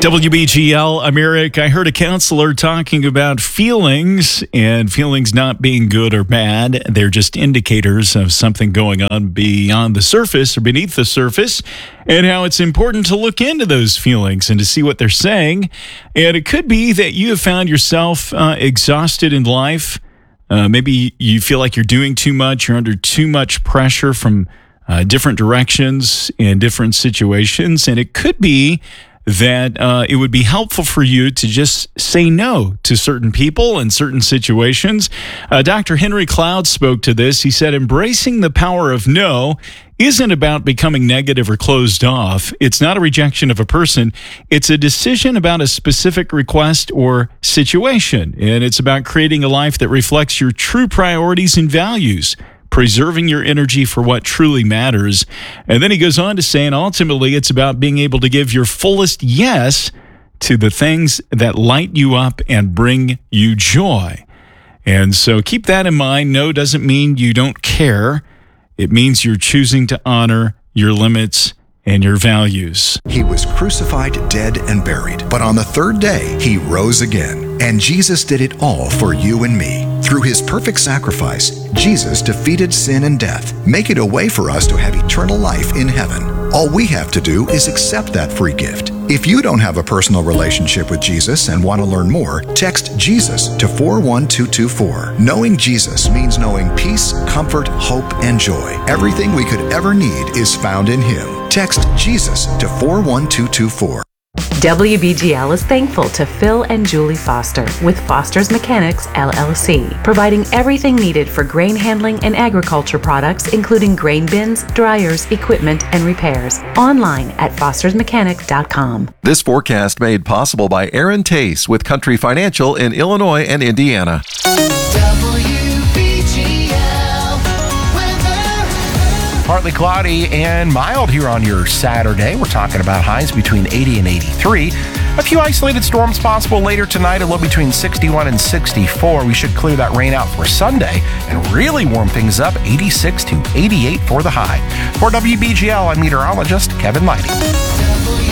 WBGL, I'm Eric. I heard a counselor talking about feelings and feelings not being good or bad. They're just indicators of something going on beyond the surface or beneath the surface, and how it's important to look into those feelings and to see what they're saying. And it could be that you have found yourself exhausted in life. Maybe you feel like you're doing too much, you're under too much pressure from different directions and different situations. And it could be that it would be helpful for you to just say no to certain people and certain situations. Dr. Henry Cloud spoke to this. He said, embracing the power of no isn't about becoming negative or closed off. It's not a rejection of a person. It's a decision about a specific request or situation. And it's about creating a life that reflects your true priorities and values, preserving your energy for what truly matters. And then he goes on to say, and ultimately it's about being able to give your fullest yes to the things that light you up and bring you joy. And so keep that in mind. No doesn't mean you don't care. It means you're choosing to honor your limits and your values. He was crucified, dead, and buried. But on the third day, he rose again. And Jesus did it all for you and me. Through his perfect sacrifice, Jesus defeated sin and death, making a way for us to have eternal life in heaven. All we have to do is accept that free gift. If you don't have a personal relationship with Jesus and want to learn more, text Jesus to 41224. Knowing Jesus means knowing peace, comfort, hope, and joy. Everything we could ever need is found in him. Text Jesus to 41224. WBGL is thankful to Phil and Julie Foster with Foster's Mechanics, LLC, providing everything needed for grain handling and agriculture products, including grain bins, dryers, equipment, and repairs. Online at fostersmechanic.com. This forecast made possible by Aaron Tace with Country Financial in Illinois and Indiana. Partly cloudy and mild here on your Saturday. We're talking about highs between 80 and 83. A few isolated storms possible later tonight, a low between 61 and 64. We should clear that rain out for Sunday and really warm things up, 86 to 88 for the high. For WBGL, I'm meteorologist Kevin Lighty.